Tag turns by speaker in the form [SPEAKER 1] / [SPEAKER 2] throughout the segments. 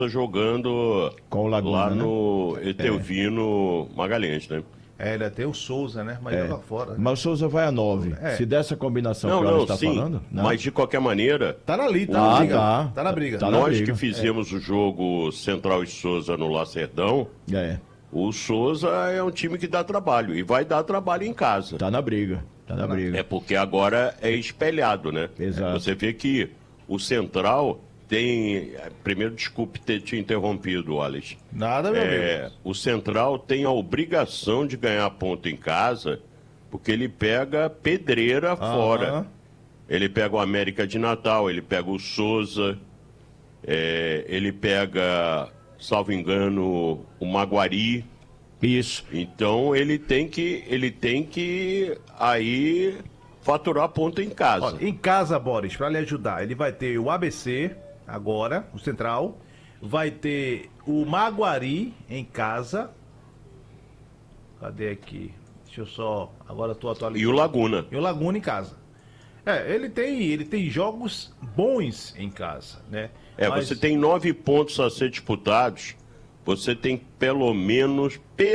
[SPEAKER 1] jogando
[SPEAKER 2] Com o Laguna,
[SPEAKER 1] lá
[SPEAKER 2] né?
[SPEAKER 1] no Etelvino Magalhães, né?
[SPEAKER 3] Ainda tem o Souza, né? Mas joga fora. Né?
[SPEAKER 2] Mas o Souza vai a 9.
[SPEAKER 3] É.
[SPEAKER 2] Se dessa combinação
[SPEAKER 1] Não,
[SPEAKER 2] que o Alex
[SPEAKER 1] não,
[SPEAKER 2] está
[SPEAKER 1] sim,
[SPEAKER 2] falando... Né?
[SPEAKER 1] mas de qualquer maneira,
[SPEAKER 3] Tá ali, tá na briga. Tá na briga.
[SPEAKER 2] Tá na
[SPEAKER 1] nós
[SPEAKER 2] briga.
[SPEAKER 1] que fizemos o jogo Central e Souza no Lacerdão,
[SPEAKER 2] É,
[SPEAKER 1] o Souza é um time que dá trabalho e vai dar trabalho em casa.
[SPEAKER 2] tá na briga. Tá na briga.
[SPEAKER 1] É porque agora é espelhado, né?
[SPEAKER 2] Exato.
[SPEAKER 1] Você vê que o Central tem... Primeiro, desculpe ter te interrompido, Alex.
[SPEAKER 3] Nada, meu amigo.
[SPEAKER 1] O Central tem a obrigação de ganhar ponto em casa, porque ele pega pedreira fora. Ele pega o América de Natal, ele pega o Souza, ele pega, salvo engano, o Maguari.
[SPEAKER 2] Isso.
[SPEAKER 1] Então ele tem que aí faturar ponto em casa.
[SPEAKER 3] Olha, em casa, Boris, pra lhe ajudar, ele vai ter o ABC agora, o Central, vai ter o Maguari em casa. Cadê aqui? Deixa eu só. Agora eu tô atualizando.
[SPEAKER 1] E o Laguna.
[SPEAKER 3] E o Laguna em casa. Ele tem jogos bons em casa, né? Mas-
[SPEAKER 1] Você tem 9 pontos a ser disputados. Você tem pelo menos,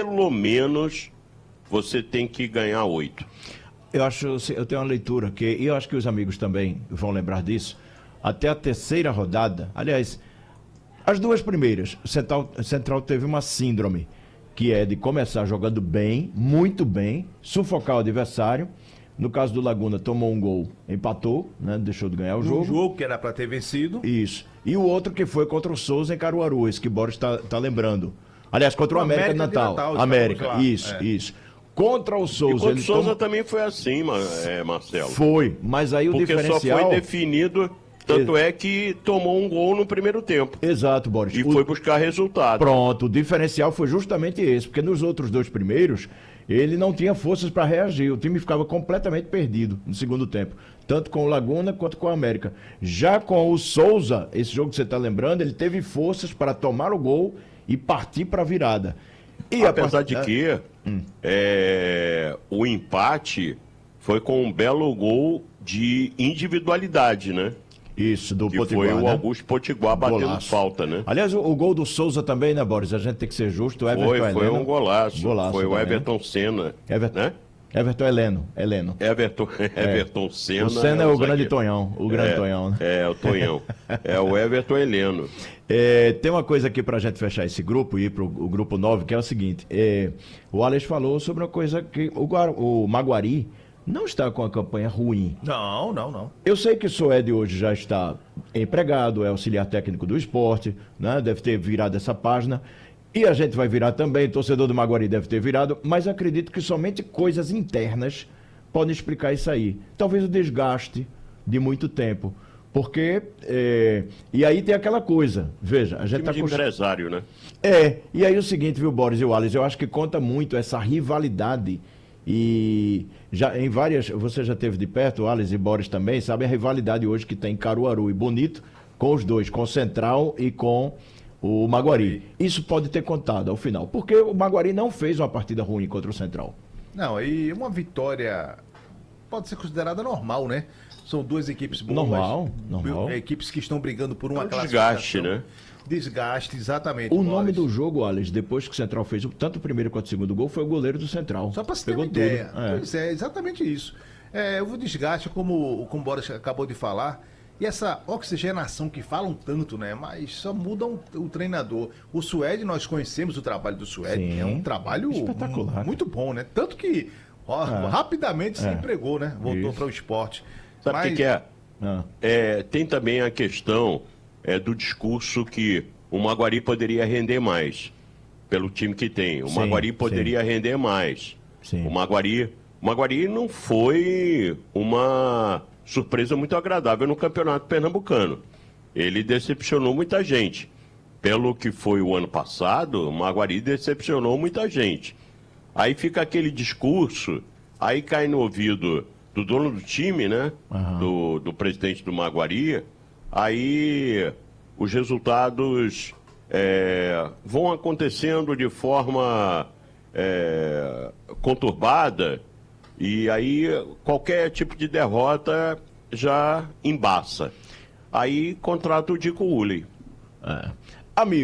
[SPEAKER 1] você tem que ganhar 8.
[SPEAKER 2] Eu tenho uma leitura que, e eu acho que os amigos também vão lembrar disso, até a terceira rodada, aliás, as duas primeiras, o Central teve uma síndrome, que é de começar jogando bem, muito bem, sufocar o adversário. No caso do Laguna, tomou um gol, empatou, né, deixou de ganhar o
[SPEAKER 3] Um
[SPEAKER 2] jogo.
[SPEAKER 3] jogo que era pra ter vencido.
[SPEAKER 2] Isso. E o outro que foi contra o Souza em Caruaru, esse que Boris tá lembrando. Aliás, contra o América de Natal.
[SPEAKER 3] estávamos
[SPEAKER 2] América,
[SPEAKER 3] lá.
[SPEAKER 2] Isso. Contra o
[SPEAKER 1] E
[SPEAKER 2] Souza,
[SPEAKER 1] contra o
[SPEAKER 2] ele
[SPEAKER 1] Souza também foi assim, Marcelo.
[SPEAKER 2] foi, mas aí o
[SPEAKER 1] Porque
[SPEAKER 2] diferencial...
[SPEAKER 1] só foi definido, tanto é que tomou um gol no primeiro tempo.
[SPEAKER 2] Exato, Boris.
[SPEAKER 1] E foi buscar resultado.
[SPEAKER 2] Pronto, o diferencial foi justamente esse, porque nos outros dois primeiros, ele não tinha forças para reagir, o time ficava completamente perdido no segundo tempo, tanto com o Laguna quanto com o América. Já com o Souza, esse jogo que você está lembrando, ele teve forças para tomar o gol e partir para a virada. E
[SPEAKER 1] Apesar de que o empate foi com um belo gol de individualidade, né?
[SPEAKER 2] Isso, do
[SPEAKER 1] Que
[SPEAKER 2] Potiguar,
[SPEAKER 1] foi o
[SPEAKER 2] né?
[SPEAKER 1] Augusto Potiguar batendo
[SPEAKER 2] Golaço.
[SPEAKER 1] falta, né?
[SPEAKER 2] Aliás, o gol do Souza também, né, Boris? A gente tem que ser justo. O Everton
[SPEAKER 1] Foi
[SPEAKER 2] Heleno,
[SPEAKER 1] um golaço. Foi o
[SPEAKER 2] também,
[SPEAKER 1] Everton Senna.
[SPEAKER 2] Everton,
[SPEAKER 1] Né?
[SPEAKER 2] Everton Heleno.
[SPEAKER 1] Everton Senna.
[SPEAKER 2] O Senna é o grande
[SPEAKER 1] zagueiro.
[SPEAKER 2] Tonhão. O grande Tonhão, né?
[SPEAKER 1] É, o Tonhão. É o Everton Heleno.
[SPEAKER 2] Tem uma coisa aqui pra gente fechar esse grupo e ir pro o grupo 9, que é o seguinte. O Alex falou sobre uma coisa que o Maguari não está com a campanha ruim.
[SPEAKER 3] Não.
[SPEAKER 2] Eu sei que o Soed hoje já está empregado, é auxiliar técnico do esporte, né? Deve ter virado essa página. E a gente vai virar também, torcedor do Maguari deve ter virado, mas acredito que somente coisas internas podem explicar isso aí. Talvez o desgaste de muito tempo. Porque, e aí tem aquela coisa, veja, a gente
[SPEAKER 1] Time de empresário, né?
[SPEAKER 2] E aí o seguinte, viu, Boris e o Alex, eu acho que conta muito essa rivalidade. E já em várias, você já teve de perto, o Alex e Boris também, sabe a rivalidade hoje que tem Caruaru e Bonito com os dois, com o Central e com o Maguari. Isso pode ter contado ao final, porque o Maguari não fez uma partida ruim contra o Central.
[SPEAKER 3] Não, e uma vitória pode ser considerada normal, né? São duas equipes boas.
[SPEAKER 2] Normal.
[SPEAKER 3] Equipes que estão brigando por uma
[SPEAKER 1] Desgaste, né?
[SPEAKER 3] Desgaste, exatamente.
[SPEAKER 2] O nome do jogo, Alex, depois que o Central fez tanto o primeiro quanto o segundo gol, foi o goleiro do Central.
[SPEAKER 3] Só para você ter
[SPEAKER 2] Pegou
[SPEAKER 3] uma ideia.
[SPEAKER 2] tudo.
[SPEAKER 3] Pois é, exatamente isso. O desgaste, como o Boris acabou de falar, e essa oxigenação que falam tanto, né? Mas só muda o treinador. O Suede, nós conhecemos o trabalho do Suede.
[SPEAKER 2] Sim.
[SPEAKER 3] É um trabalho
[SPEAKER 2] Espetacular.
[SPEAKER 3] muito bom, né? Tanto que rapidamente se empregou, né? Voltou para o esporte.
[SPEAKER 1] Sabe o que é? Tem também a questão do discurso que o Maguari poderia render mais, pelo time que tem. O Maguari poderia render mais.
[SPEAKER 2] Sim.
[SPEAKER 1] O Maguari não foi uma surpresa muito agradável no Campeonato Pernambucano. Ele decepcionou muita gente. Pelo que foi o ano passado, o Maguari decepcionou muita gente. Aí fica aquele discurso, aí cai no ouvido do dono do time, né? Do presidente do Maguari. Aí os resultados vão acontecendo de forma conturbada, e aí qualquer tipo de derrota já embaça. Aí contrata o Dico Ulley.
[SPEAKER 2] Amigo.